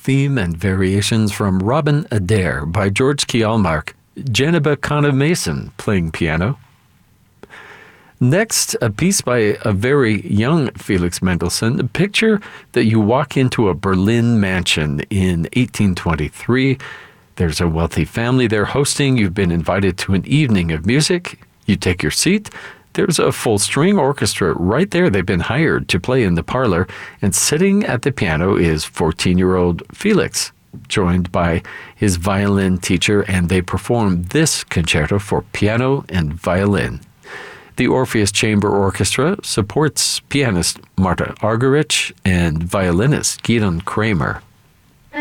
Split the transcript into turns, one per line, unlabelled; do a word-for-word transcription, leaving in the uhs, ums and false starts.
theme and variations from Robin Adair by George Kjellmark, Jeniba Kana Mason playing piano. Next, a piece by a very young Felix Mendelssohn. Picture that you walk into a Berlin mansion in eighteen twenty-three. There's a wealthy family there hosting. You've been invited to an evening of music. You take your seat. There's a full string orchestra right there. They've been hired to play in the parlor. And sitting at the piano is fourteen-year-old Felix, joined by his violin teacher, and they perform this concerto for piano and violin. The Orpheus Chamber Orchestra supports pianist Marta Argerich and violinist Gidon Kramer.